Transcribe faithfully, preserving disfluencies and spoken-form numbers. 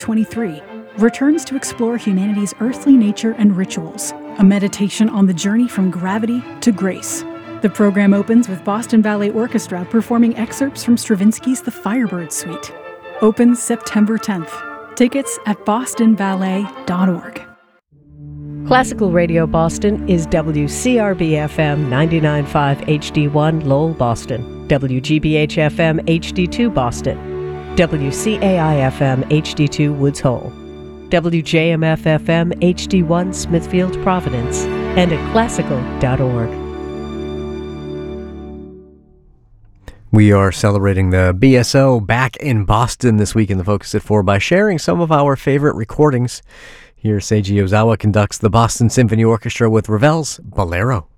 twenty-three returns to explore humanity's earthly nature and rituals, a meditation on the journey from gravity to grace. The program opens with Boston Ballet Orchestra performing excerpts from Stravinsky's The Firebird Suite. Opens September tenth. Tickets at boston ballet dot org. Classical Radio Boston is W C R B F M ninety-nine point five H D one Lowell, Boston, W G B H F M H D two Boston, W C A I F M H D two Woods Hole, W J M F F M H D one Smithfield, Providence, and at classical dot org. We are celebrating the B S O back in Boston this week in the Focus at four by sharing some of our favorite recordings. Here, Seiji Ozawa conducts the Boston Symphony Orchestra with Ravel's Bolero.